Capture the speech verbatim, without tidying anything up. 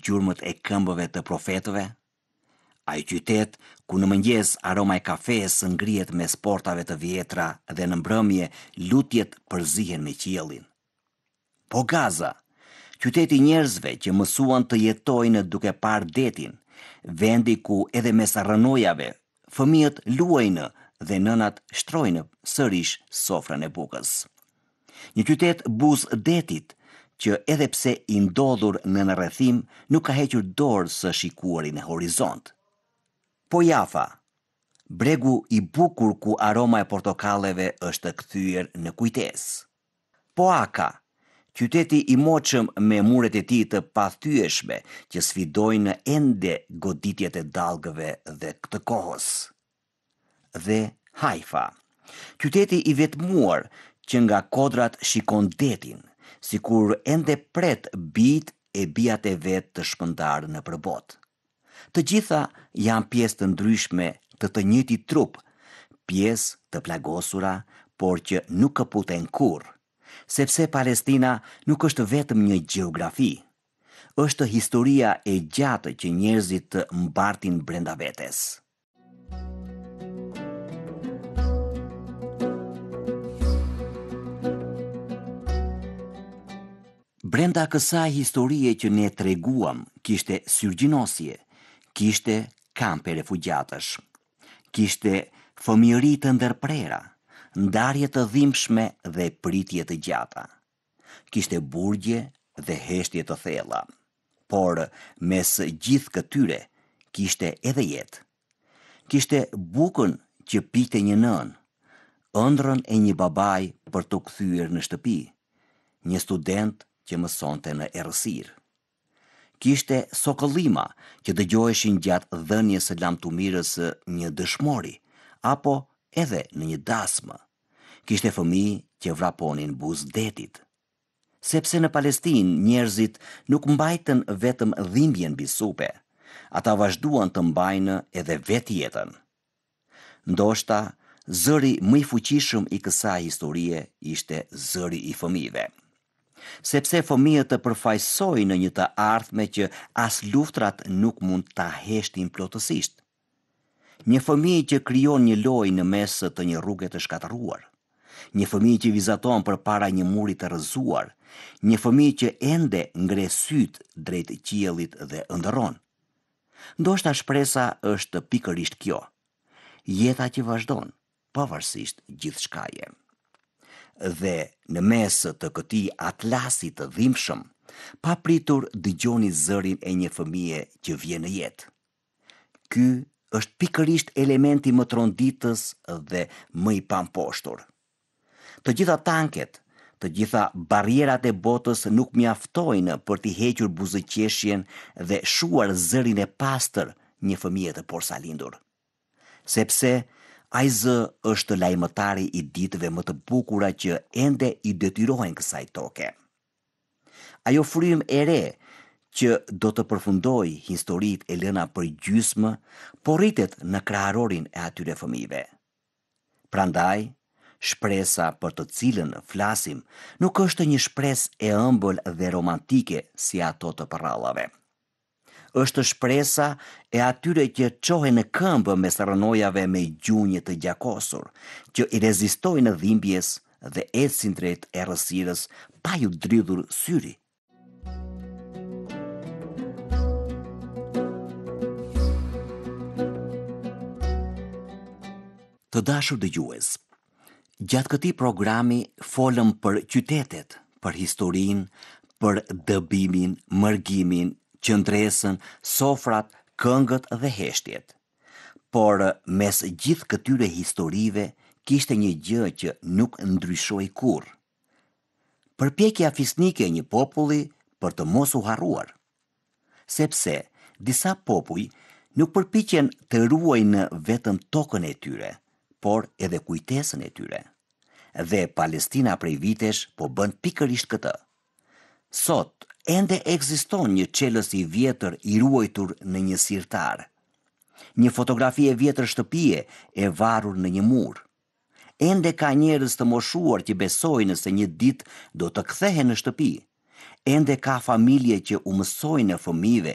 gjurmët e këmbëve të profetëve? Ai qytet ku në mëngjes aroma e kafes ngrihet me sportave të vjetra dhe në mbrëmje lutjet përzihen me qiellin. Po Gaza, qyteti i njerëzve që mësuan të jetojnë duke parë detin, vendi ku edhe mes rrënojave fëmijët luajnë dhe nënat shtrojnë sërish sofrën e bukës. Një qytet buzë detit që edhe pse i ndodhur në në rrethim nuk ka hequr dorë së shikuarin e horizont. Po Jafa, bregu i bukur ku aroma e portokalleve është kthyer në kujtesë. Po Aka, qyteti i moçëm me muret e tij të pathyeshme që sfidojnë ende goditjet e dallgëve dhe të kohës. Dhe Haifa, qyteti i vetmuar që nga kodrat shikon detin, sikur ende pret bijt e bijat e vet të shpëndarë në përbot. Të gjitha janë pjesë të ndryshme të të njëjtit trup, pjesë të plagosura, por që nuk këputen kurrë, sepse Palestina nuk është vetëm një gjeografi, është historia e gjatë që njerëzit të mbartin brenda vetes. Brenda kësaj historie që ne treguam, kishte syrgjinosje, kishte kampe refugjatësh, kishte fëmijëri të ndërprera, ndarje të dhimbshme dhe pritje të gjata. Kishte burgje dhe heshtje të thella, por mes gjithë këtyre kishte edhe jetë. Kishte bukën që pinte një nën, ëndrrën e një babai për të kthyer në shtëpi, një student që mësonte në errësirë. Kishte sokëllima që dëgjoheshin gjatë dhënies së lamtumirës së një dëshmori, apo edhe në një dasmë. Kishte fëmijë që vraponin buzë detit. Sepse në Palestinë njerëzit nuk mbajtën vetëm dhimbjen mbi supe, ata vazhduan të mbajnë edhe vetë jetën. Ndoshta zëri më i fuqishëm i kësaj historie ishte zëri i fëmijëve. Sepse fëmijët të përfaqësojnë në një të ardhme që as luftrat nuk mund ta heshtin plotësisht. Një fëmijë që krijon një lojë në mes të një rruge të shkatëruar, një fëmijë që vizaton përpara një muri të rrëzuar, një fëmijë që ende ngre syt drejt qiellit dhe ëndërron. Ndoshta shpresa është pikërisht kjo: jeta që vazhdon, pavarësisht gjithçkaje. Dhe në mes të këtij atlasi të dhimbshëm, papritur dëgjoni zërin e një fëmie që vjen në jetë. Ky është pikërisht elementi më tronditës dhe më i pamposhtur. Të gjitha tanket, të gjitha barrierat e botës nuk mjaftojnë për t'i hequr buzëqeshjen dhe shuar zërin e pastër një fëmie të porsalindur. Sepse ai zë është lajmëtari i ditëve më të bukura që ende i detyrohen kësaj toke. Ajo frymë e re që do të përfundoj historitë e lëna për gjysmë, po rritet në kraharorin e atyre fëmijëve. Prandaj, shpresa për të cilën flasim nuk është një shpresë e ëmbël dhe romantike si ato të përrallave. Është shpresa e atyre që çohen në këmbë mes rrënojave me gjunjë të gjakosur, që i rezistojnë dhimbjes dhe ecin drejt errësirës pa ju dridhur syri. Të dashur dëgjues, gjatë këtij programi folëm për qytetet, për historinë, për dëbimin, mërgimin, qëndresën, sofrat, këngët dhe heshtjet. Por mes gjithë këtyre historive kishte një gjë që nuk ndryshoi kurrë. Përpjekja fisnike e një populli për të mos u harruar. Sepse disa popuj nuk përpiqen të ruajnë vetëm tokën e tyre, por edhe kujtesën e tyre. Dhe Palestina prej vitesh po bën pikërisht këtë. Sot ende ekziston një çelës i vjetër i ruajtur në një sirtar. Një fotografi e vjetër shtëpie e varur në një mur. Ende ka njerëz të moshuar që besojnë se një ditë do të kthehen në shtëpi. Ende ka familje që u mësojnë fëmijëve